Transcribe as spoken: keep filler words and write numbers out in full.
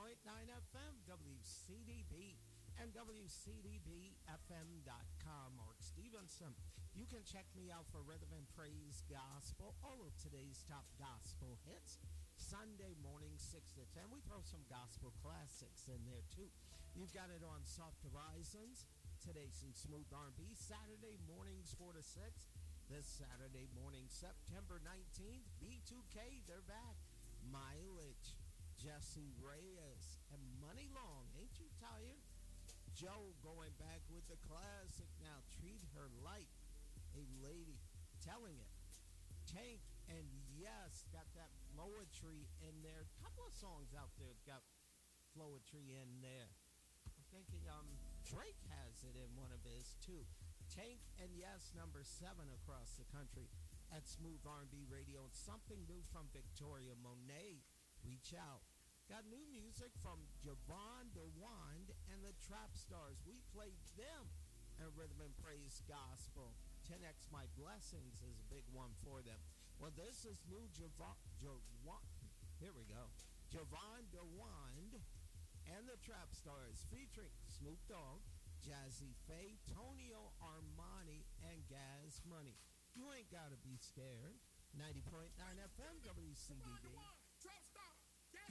point nine F M, W C D B, and W C D B F M dot com. Mark Stevenson. You can check me out for Rhythm and Praise Gospel, all of today's top gospel hits. Sunday morning, six to ten. We throw some gospel classics in there, too. You've got it on Soft Horizons. Today's some smooth R and B. Saturday mornings, four to six. This Saturday morning, September nineteenth, B two K, they're back. Mileage, Jesse Reyes, and Money Long. Ain't you tired? Joe going back with the classic now. Treat Her Like a Lady. Telling it. Tank and Yes got that flowetry in there. A couple of songs out there got flowetry in there. I'm thinking um Drake has it in one of his too. Tank and Yes, number seven across the country at Smooth R and B Radio. And something new from Victoria Monet. Reach out. Got new music from Javon DeWand and the Trap Stars. We played them at Rhythm and Praise Gospel. ten X My Blessings is a big one for them. Well, this is new Javon, Javon, here we go. Javon DeWand and the Trap Stars featuring Snoop Dogg, Jazzy Faye, Tonio Armani, and Gaz Money. You ain't gotta be scared. ninety point nine F M, W C D B.